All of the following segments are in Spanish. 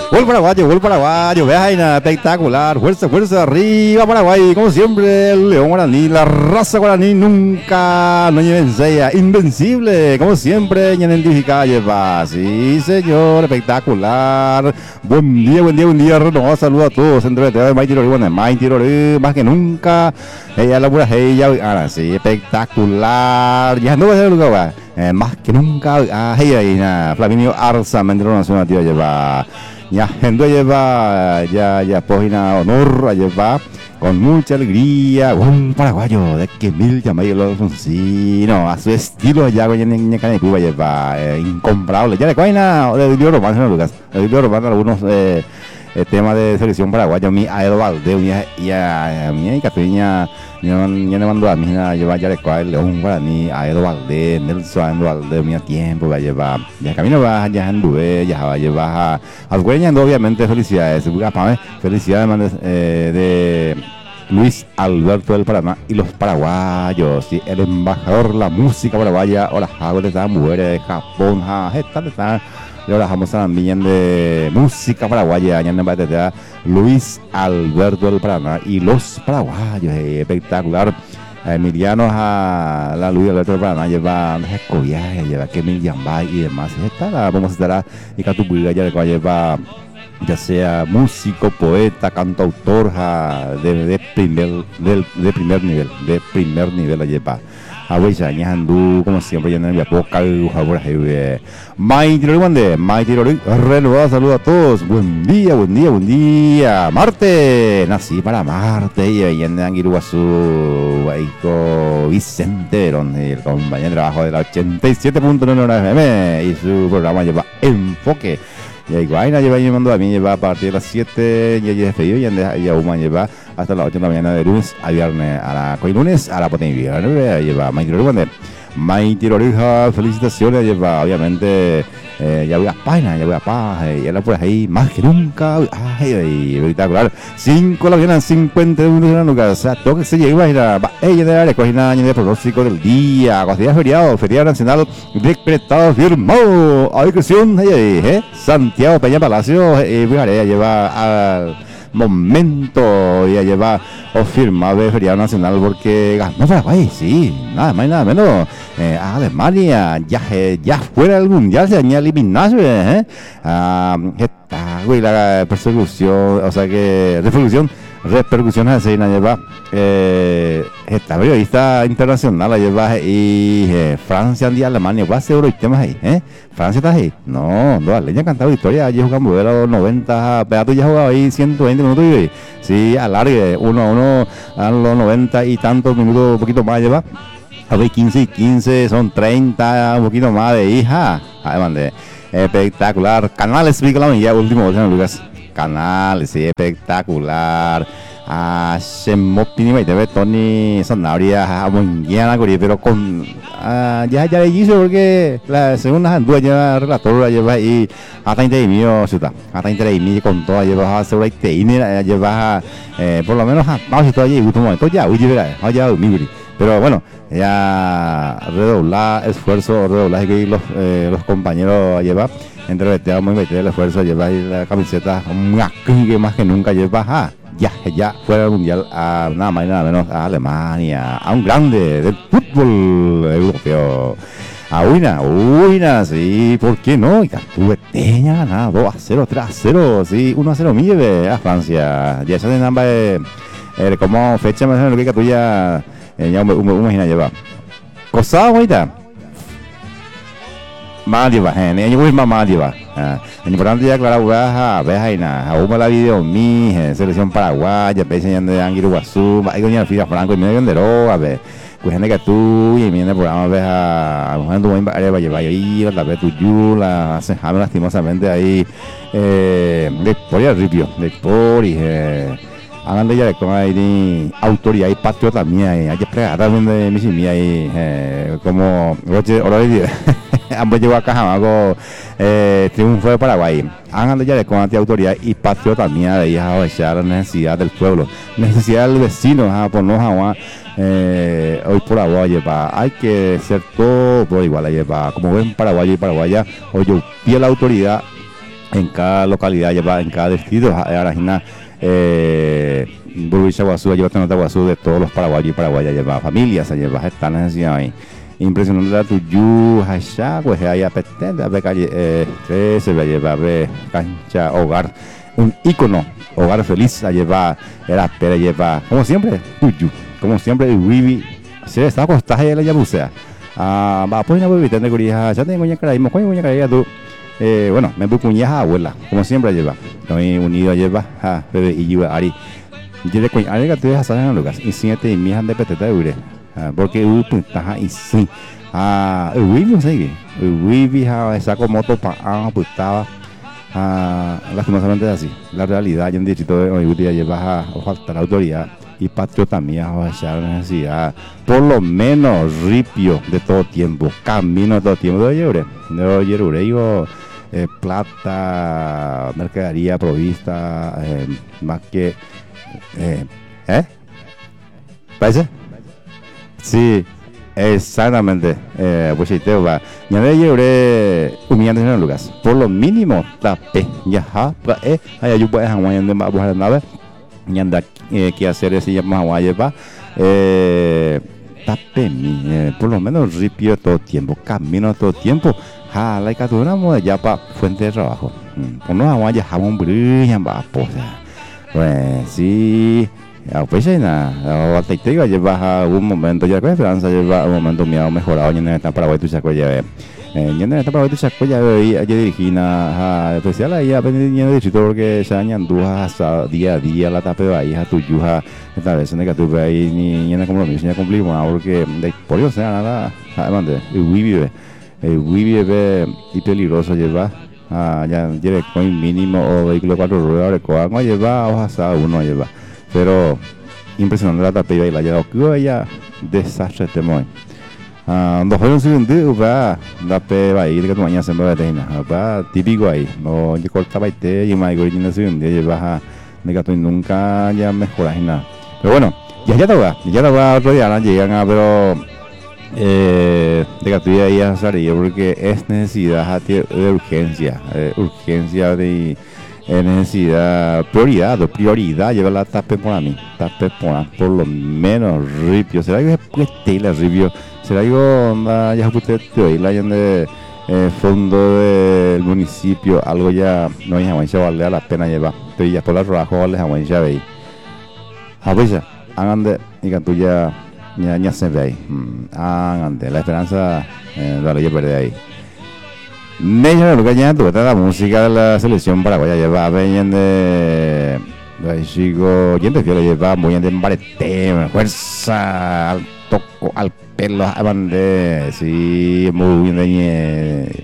Gol paraguayo, vean, espectacular, fuerza, fuerza, arriba Paraguay, como siempre, el León Guaraní, la raza guaraní nunca no vencía, invencible, como siempre, en identificada lleva, sí señor, espectacular, buen día, renovado, saludos a todos, entre de Mighty Lori, bueno, Mighty Lori, más que nunca, ella la pura ella, ahora sí, espectacular, ya no va a ser lugar, más que nunca, ella, Flaminio Arza, Mendro Nacional, tío, lleva. Ya, gente lleva, ya página honor, lleva con mucha alegría, gol paraguayo, de que mil llamáis los Alfonsino, a su estilo ya, en Canecuba lleva, incomparable, ya de coina, de Dilio Román, ¿no, Lucas? De Dilio Román, algunos temas de selección paraguaya, mi Aedo Valdez, mi Catuña, ya me mandó a mí, lleva ya de coina, el León Guaraní, Aedo Valdez, Nelson Valdez, mi tiempo, va a llevar, ya camino va, ya anduve, ya va a llevar, al güey, obviamente, felicidades, felicidades de Luis Alberto del Paraná y los paraguayos, ¿sí? El embajador de la música paraguaya, hola, de estas mujeres de Japón, está. Y ahora vamos a también de música paraguaya, Luis Alberto del Paraná y los paraguayos, espectacular. Emiliano a la Luis Alberto del Paraná lleva Escoviaje, lleva Kemil Yambay y demás. Esta vamos a estar y Catupuiga ya lleva ya sea músico, poeta, cantautor de primer nivel la lleva. Abuela Andú, como siempre, ya en el poca Mighty Lori, renovado, saludo a todos. Buen día. Marte, nací para Marte. Y ahí en Anguiruazú, Vicente Verón, el compañero de trabajo de la 87.9 FM. Y su programa lleva Enfoque. Y ahí Guayna lleva llevando a mí, lleva a partir de las 7 y despedido y a Uma lleva hasta las 8 de la mañana de lunes a viernes, a la lunes a la potencia viernes, lleva Mighty Lori, felicitaciones, lleva obviamente, ya voy a página, ya voy a paz, y ahora por ahí, más que nunca, espectacular, 5 de la mañana, 50 minutos de la nuca, o sea, todo que se llega, ella de la cocina de pronóstico del día, día feriado nacional, decretado, firmado, agresión, Santiago Peña Palacio, lleva al momento, ya lleva firmado de feriado nacional porque ganó Paraguay, sí, nada más y nada menos. Alemania ya fuera del mundial, se añade eliminarse, la persecución, o sea que repercusiones así la lleva esta periodista internacional la lleva y Francia y Alemania va a ser y temas ahí, Francia está ahí, no, Aleña ha cantado victoria, allí jugando a los 90, Pedato ya jugaba ahí 120 minutos y sí, alargue 1-1 a los 90 y tantos minutos, un poquito más lleva. A ver, 15 y 15, son 30, un poquito más de hija. Además de espectacular. Canal, explícalo ya, último, Lucas. Canal, sí, espectacular. Se mopini y te ve Tony Sanabria, mañana, pero con. Ya le hizo porque la segunda duda ya relator lleva ahí hasta intermedio, hasta intermedio con toda lleva a hacer una lleva por lo menos a si todavía último momento ya, ya, pero bueno, ya redoblar esfuerzo, que los compañeros llevan, entre el esfuerzo, lleva la camiseta más que nunca lleva, ya fuera del mundial a nada más y nada menos a Alemania, a un grande del fútbol europeo. A Uina, sí, ¿por qué no? Y Cantubeteña ganada 2-0, 3-0, sí, 1-0 Mille a Francia. Ya se nada como fecha más o menos que tuya. Ya imagina lleva cosa bonita más lleva yo voy más lleva importante ya claro veja a la video mi selección paraguaya pese de Anguiruazú hay que ir Franco y medio de a ver pues gente que tú y viene el programa veja a mujer tu va llevar ahí la vez tu la cejame lastimosamente ahí de por el ripio de por y hagan de ella con ahí autoridad y patriota mía hay que pregar también de mi mía y como Roche Oroide ambos llegó acá Jamago triunfo de Paraguay hagan de ella con autoridad y patriota mía de ella a la necesidad del pueblo necesidad del vecino por no jaguar hoy por agua lleva hay que ser todo por igual lleva como ven paraguayo y paraguaya hoy yo pide la autoridad en cada localidad lleva, en cada distrito, Arajina, Burbucha Guazú, lleva Tenota Guazú, de todos los paraguayos y paraguayas, lleva familias, lleva gestanas ahí. Impresionante la tuyu, hasha, pues ahí apetente, a ver calle 13, a llevar cancha, hogar, un ícono, hogar feliz, a llevar, era pera, lleva, como siempre, tuyu, como siempre, Wibi, se está acostada y la ya bucea. Va, pues una bebita de curija, ya tengo ya cara, me coño ya cara, tú. Bueno, me voy con abuela, como siempre lleva. Estoy unido lleva, bebé y lleva Ari. Yo le cuento, Ari que tú dejas en Lucas, y siete y mi hija de peteta de ure. Porque puntaja y sí. El Wibi, no sé qué. El Wibi, saco moto para putaba. Lastimosamente es así. La realidad, yo en distrito de hoy día lleva o falta la autoridad y patriotamía o echar necesidad. Por lo menos ripio de todo tiempo, camino de todo tiempo. De Yerure, digo. Plata, mercadería provista, más que ¿parece? Sí, exactamente. Pues si te va, ya de llevaré humillante en Lucas. Por lo mínimo, tape, ya hay yo puedes aguantar de más buenas naves. Y anda que hacer ese llama guayaba. Tape mi, por lo menos ripio todo tiempo, camino todo tiempo. La captura ya para fuente de trabajo. Uno aguanta jamón brillan va pues sí. Pues nada, te digo, lleva un momento, ya con esperanza lleva un momento mío mejorado, ya no está Paraguay tu saco ya ya no está Paraguay tu saco ya ya dirigí a especial ahí a venir de distrito porque ya ñanduja día a día la tape ahí a tu yuja esta vez en el que tuve ahí ni en el compromiso ya cumplimos porque por Dios sea nada además de Wibi bebé y peligroso lleva ya lleve coin mínimo o vehículo de 4 ruedas de coago lleva o hasta uno lleva pero impresionante la tapilla y la lleva que ella desastre temo dos juegos un día va la pe va ir que tu mañana se me va a tener va típico ahí no yo cortaba y te y me digo y no sé un día lleva de que tú nunca ya mejoras nada pero bueno ya te va otro día llegan a pero de que tú ya ibas a salir porque es necesidad de urgencia de necesidad prioridad lleva la tape por mí por lo menos ripio será que es la ripio será que onda ya usted te la de fondo del municipio algo ya no hay aguancha vale la pena llevar pero ya por la trabajo vale aguancha veis a ver ya hagan de y que tú ya se ve ahí. Ante la esperanza la yo perdí ahí. Neja lo que ya tuve la música de la selección paraguaya lleva venían de chico yendo que lo lleva muy bien de barete fuerza al toco al pelo a bande sí muy bien de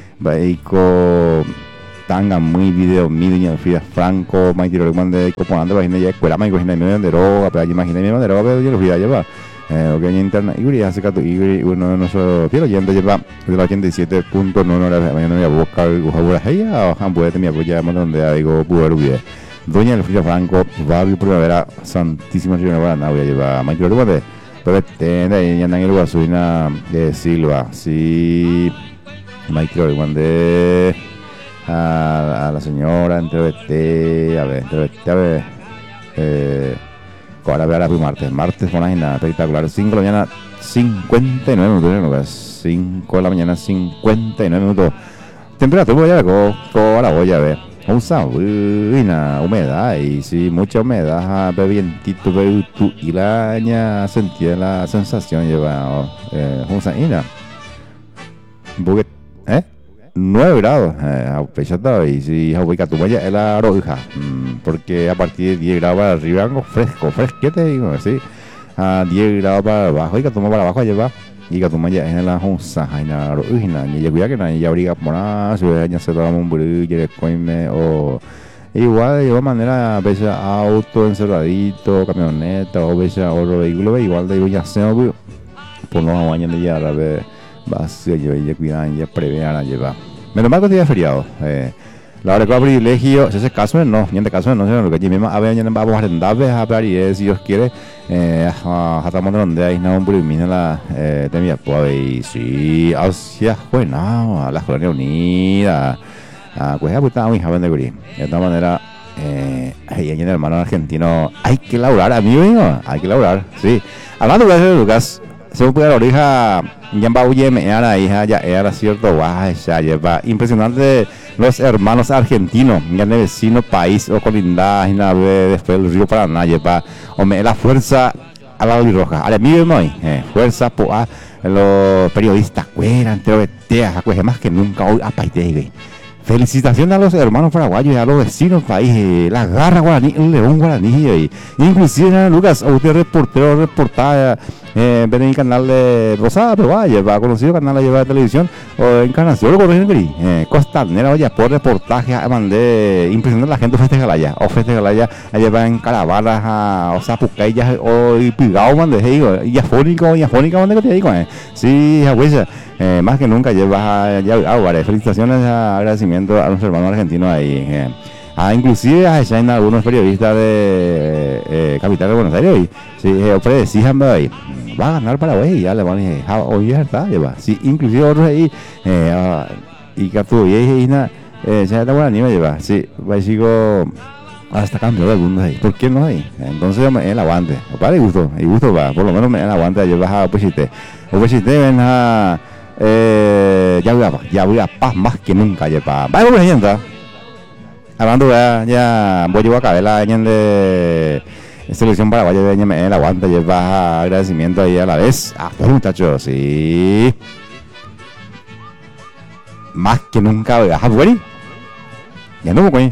veico tanga muy video mi niña Frida Franco más tiro que mande componente imagina ya escuela más imagina medio de droga pero imagina medio de droga pero yo lo Frida lleva que en internet y hace que uno de nosotros quiero yendo lleva de la 87.9 horas mañana voy a buscar jugadores ahí a puede mi apoya donde digo poder bien doña Frida Franco va a primavera santísima primavera no voy a llevar más tiro que pero tiene ya andan en el Guasuina de Silva sí más tiro que a la señora entrevisté a ver ahora ver a martes por ahí nada espectacular 5 de la mañana 59 minutos 5 de la mañana 59 minutos temperatura voy a ver ahora voy a ver un sabor una humedad y sí mucha humedad bebientito y la ña sentía la sensación lleva un saína porque 9 grados y si voy a tu vaya es la roja porque a partir de 10 grados para arriba algo fresquete digo así a 10 grados para abajo y que toma para abajo lleva y que toma ya en la onza y la roja y ya cuida que nadie ya abriga por nada si ya se toma un brillo de coime o igual de igual manera a veces auto encerradito camioneta o veces otro vehículo igual de ya se por no años de ya a ver vacío ya cuidan ya prevean a llevar menos mal que día feriado la hora que va a privilegio ese caso no ni en este caso no sé lo que mismo a ver vamos a arrendar a ver y si Dios quiere hasta donde hay no un primino la temía pues sí hacia bueno a la Colonia Unida Pues ya puta muy joven de Guri. De todas maneras, ahí en el hermano argentino, hay que laburar, amigo mío, hay que laburar, sí. Hablando de Lucas, se puede la oreja, ya va huye, me era hija, ya era cierto, guay, ya lleva. Impresionante los hermanos argentinos, ya en el vecino país, o colinda, después del río Paraná, lleva, o me la fuerza a la roja, a la amigo mío, fuerza, poa. Los periodistas cueran, teoreteas, más que nunca hoy apaite. Felicitaciones a los hermanos paraguayos y a los vecinos del país, la garra guaraní, el león guaraní, inclusive Lucas, a usted reportero, reportada, ven en el canal de Rosada, pero vaya, va conocido canal de televisión, o Encarnación, o Corregir, Costanera, vaya, por reportaje, mandé, impresionante la gente festeja allá, o festeja allá, allá va en caravanas, o sea, pucayas, o pigao, mande, digo, y afónico, mande, que te digo, sí, abuela. Más que nunca llevas ya felicitaciones, agradecimiento a nuestros hermanos argentinos ahí. Inclusive ya en algunos periodistas de Capital de Buenos Aires, sí, predecían ahí, va a ganar Paraguay, ya le van a decir, hoy es verdad, lleva, sí, inclusive otros ahí, y que tú y nada, ya está buena nieve lleva, sí, va sigo hasta campeón del mundo ahí, ¿por qué no ahí? Entonces me el aguante, para y gusto va, por lo menos me el aguante, llevas a Opechite, ven a ya voy a paz más que nunca lleva. Vaya por ejemplo, hablando ya voy a llevar a caber la de selección paraguaya de me el aguanta lleva agradecimiento ahí a la vez a todos muchachos, sí, más que nunca voy a bueno, ya no me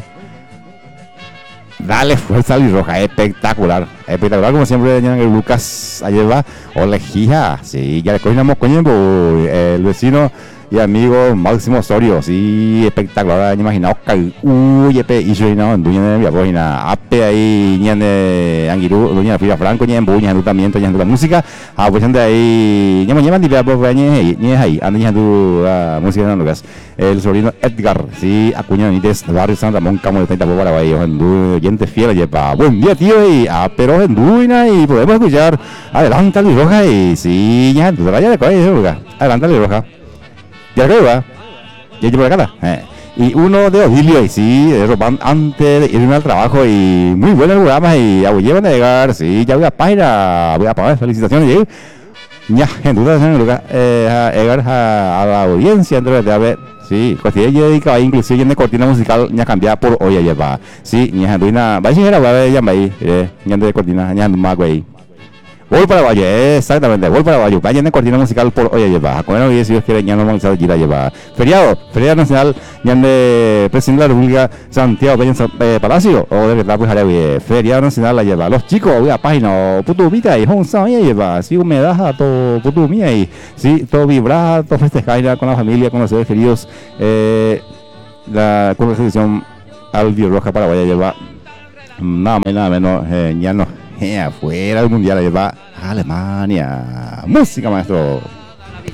dale fuerza al roja, espectacular como siempre Lucas ayer va o lejía, sí, ya le cogimos coño el vecino y amigo Máximo Osorio, sí, espectacular, imaginado y yo no dueña de mi página ape ahí ñan de Anguirú, dueña de Frida Franco, ñan buña en también ñan de la música, pues de ahí ñan de ñan ahí anda tu música de Lucas, el sobrino Edgar, sí, Acuña Benítez, barrio San Ramón, Camo de 30 por Paraguay, oyente fiel, lleva buen día tío y pero en duina y podemos escuchar adelante Luis Roja y sí, ya tú te vayas de coño, adelante Luis Roja. Ya creo, ¿va? Ya llevo la cara. Y uno de Odilio, y sí, de Román, antes de irme al trabajo, y muy bueno el programa, y llevan a llegar, sí, ya voy a página, voy a pagar, felicitaciones, y ya, en duda, llegar a la audiencia, entonces, a ver, sí, cuestión yo dedicaba inclusive en la cortina musical, ya cambiaba por hoy, ya va, sí, ya, va a llegar a ver, ya va ahí, ya de cortina, ya no más, güey. Gol Paraguayo, exactamente, Gol Paraguayo. Vayan de cortina musical por hoy a llevar. Con el si Dios quiere, ya normalizado ir a llevar. Feriado nacional, ya de presidente de la República, Santiago Peña Palacio, o de verdad, pues haré feriado nacional la lleva. Los chicos, voy a página, puto vita y Honsa mía lleva. Si humedad, todo puto mía y sí, todo vibrar, todo festejar con la familia, con los seres queridos. La selección al Roja Paraguaya lleva nada menos, ya no. Afuera del mundial, lleva a Alemania. Música, maestro.